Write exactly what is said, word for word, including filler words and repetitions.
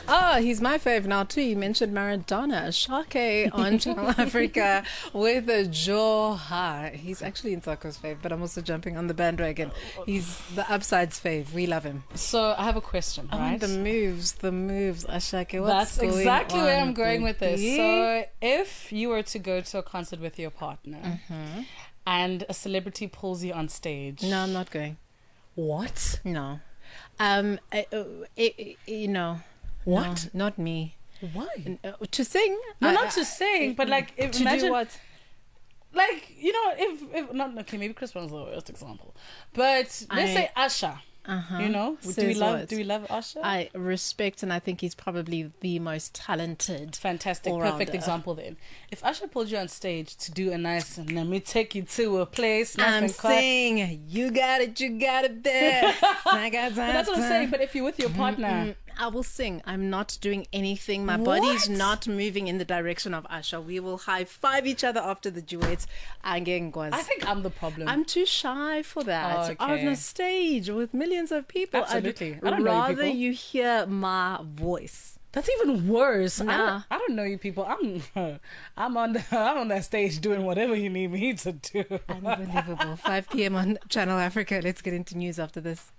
Oh, he's my fave now too. You mentioned Maradona. Shake on Channel Africa with a jaw high. He's actually in Saka's fave, but I'm also jumping on the bandwagon. He's the upside's fave. We love him. So I have a question, Oh, right? the moves, the moves. Ashake, what's That's going exactly where on, I'm going with this. baby? So if you were to go to a concert with your partner Mm-hmm. and a celebrity pulls you on stage. No, I'm not going. What? No. Um, I, uh, it, it, you know. What? No, not me. Why? Uh, to sing? No, I- not I- to sing, but like if, to imagine do what? like you know if if not okay maybe Chris Brown's the worst example, but let's I- say Usher. Uh-huh. You know, do we Says love what? do we love Usher? I respect, and I think he's probably the most talented. Fantastic, all-rounder. perfect example. Then, if Usher pulled you on stage to do a nice, let me take you to a place. Nice I'm and quiet. saying, you got it, you got it there. I got But that's what I'm saying. But if you're with your partner, Mm, I will sing. I'm not doing anything. My body's What? not moving in the direction of Usher. We will high five each other after the duets. I'm getting guaz. I think I'm the problem. I'm too shy for that. Oh, okay. On a stage with millions of people. Absolutely. I'd I don't know you rather people. you hear my voice. That's even worse. I, Nah. don't, I don't know you people. I'm I'm on the, I'm on that stage doing whatever you need me to do. Unbelievable. five p.m. on Channel Africa. Let's get into news after this.